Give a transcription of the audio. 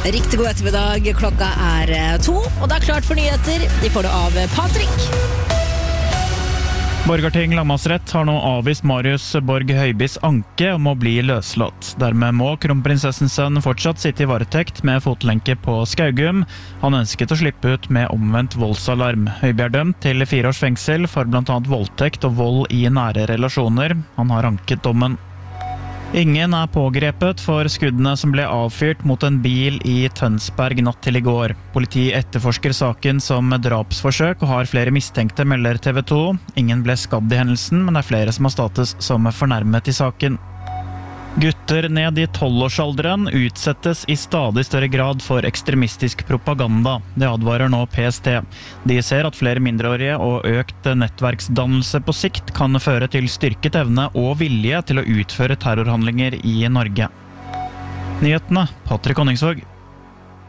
Riktig god ettermiddag, klokka 2, og det klart for nyheter. De får det av Patrick. Borgarting lagmannsrett har nå avvist Marius Borg Høibys anke om å bli løslatt. Dermed må kronprinsessens sønn fortsatt sitte i varetekt med fotlenke på Skaugum. Han ønsket å slippe ut med omvendt voldsalarm. Høiby dømt til 4 års fengsel for blant annet voldtekt og vold i nære relasjoner. Han har anket dommen. Ingen pågrepet for skuddene som ble avfyrt mot en bil i Tønsberg natt til i går. Politiet etterforsker saken som drapsforsøk og har flere mistenkte, melder TV 2. Ingen ble skadd i hendelsen, men det flere som har status som fornærmet i saken. Gutter ned i 12-årsalderen utsettes i stadig større grad for ekstremistisk propaganda. Det advarer nå PST. De ser at flere mindreårige og økt nettverksdannelse på sikt kan føre til styrket evne og vilje til å utføre terrorhandlinger i Norge. Nyhetene, Patrick Honningsvåg.